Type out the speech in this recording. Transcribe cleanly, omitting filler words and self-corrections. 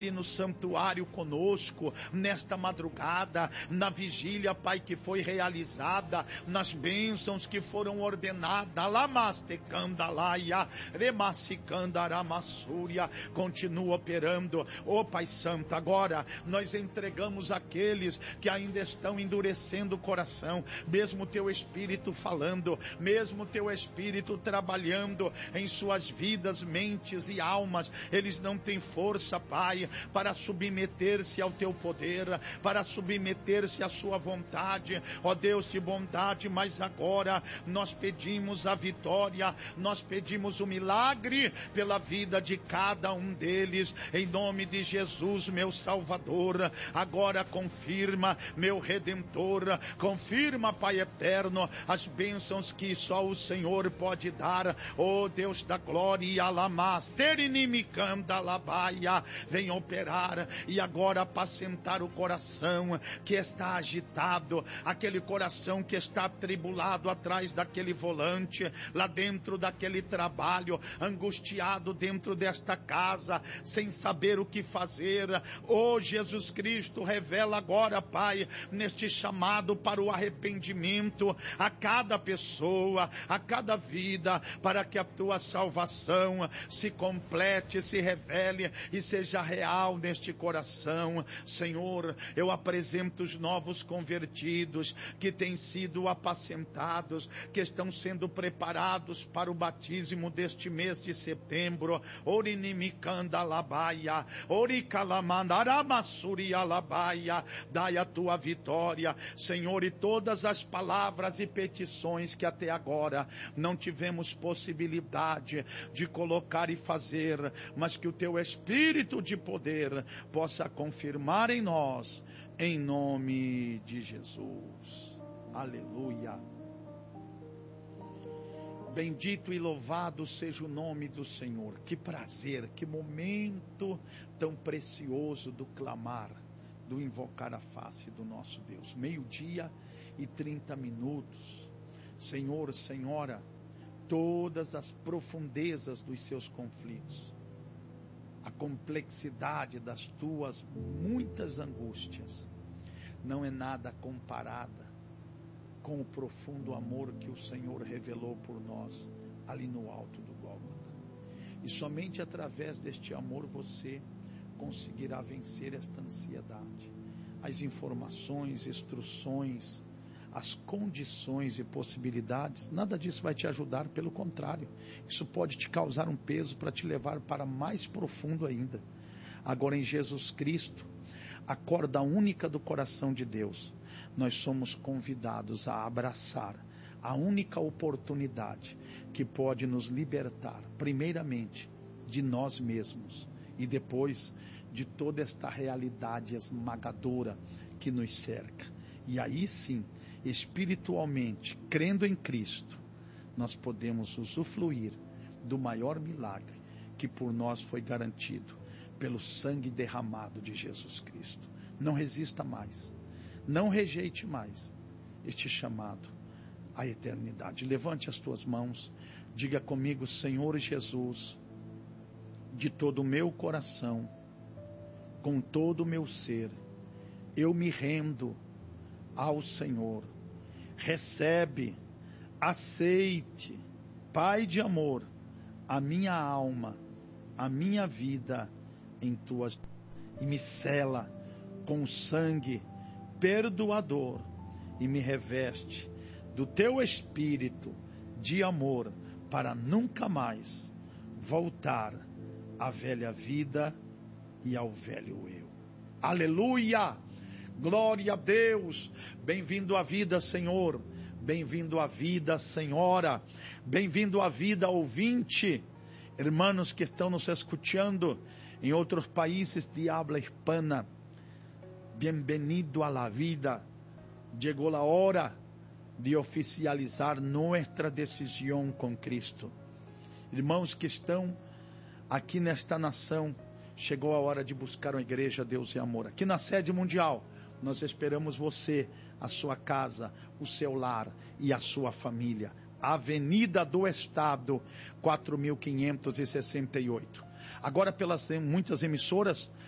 no santuário conosco, nesta madrugada, na vigília, Pai, que foi realizada, nas bênçãos que foram ordenadas, Lamastecandalaia, Remassicandaramassúria, continua operando, Pai Santo. Agora, nós entregamos aqueles que ainda estão endurecendo o coração, mesmo Teu Espírito falando, mesmo Teu Espírito trabalhando em suas vidas, mentes e almas, eles não têm força, Pai, para submeter-se ao Teu poder, para submeter-se à Sua vontade, ó Deus de bondade. Mas agora nós pedimos a vitória, nós pedimos o milagre pela vida de cada um deles, em nome de Jesus, meu Salvador. Agora confirma, meu Redentor, confirma, Pai eterno, as bênçãos que só o Senhor pode dar, ó Deus da glória. Alamas, venha operar e agora apacentar o coração que está agitado, aquele coração que está atribulado atrás daquele volante, lá dentro daquele trabalho, angustiado dentro desta casa, sem saber o que fazer. Oh Jesus Cristo, revela agora, Pai, neste chamado para o arrependimento, a cada pessoa, a cada vida, para que a Tua salvação se complete, se revele e seja real neste coração. Senhor, eu apresento os novos convertidos que têm sido apacentados, que estão sendo preparados para o batismo deste mês de setembro. Orinimicandalabaia, Oricalamandaramassurialabaia, dai a Tua vitória, Senhor, e todas as palavras e petições que até agora não tivemos possibilidade de colocar e fazer, mas que o Teu Espírito de poder possa confirmar em nós, em nome de Jesus. Aleluia. Bendito e louvado seja o nome do Senhor. Que prazer, que momento tão precioso do clamar, do invocar a face do nosso Deus. 12:30. Senhor, Senhora, todas as profundezas dos seus conflitos, a complexidade das tuas muitas angústias, não é nada comparada com o profundo amor que o Senhor revelou por nós ali no alto do Gólgota. E somente através deste amor você conseguirá vencer esta ansiedade. As informações, instruções, as condições e possibilidades, nada disso vai te ajudar, pelo contrário, isso pode te causar um peso para te levar para mais profundo ainda. Agora, em Jesus Cristo, a corda única do coração de Deus, nós somos convidados a abraçar a única oportunidade que pode nos libertar, primeiramente, de nós mesmos e depois de toda esta realidade esmagadora que nos cerca. E aí sim, espiritualmente, crendo em Cristo, nós podemos usufruir do maior milagre que por nós foi garantido pelo sangue derramado de Jesus Cristo. Não resista mais, não rejeite mais este chamado à eternidade. Levante as tuas mãos, diga comigo: Senhor Jesus, de todo o meu coração, com todo o meu ser, eu me rendo ao Senhor. Recebe, aceite, Pai de amor, a minha alma, a minha vida em tuas, e me sela com o sangue perdoador e me reveste do teu espírito de amor para nunca mais voltar à velha vida e ao velho eu. Aleluia! Glória a Deus! Bem-vindo à vida, Senhor. Bem-vindo à vida, Senhora. Bem-vindo à vida, ouvinte. Hermanos que estão nos escutando em outros países de habla hispana. Bienvenido a la vida. Llegó la hora de oficializar nuestra decisión con Cristo. Irmãos que estão aqui nesta nação, chegou a hora de buscar uma igreja, Deus e amor. Aqui na sede mundial, nós esperamos você, a sua casa, o seu lar e a sua família. Avenida do Estado, 4.568. Agora, pelas muitas emissoras,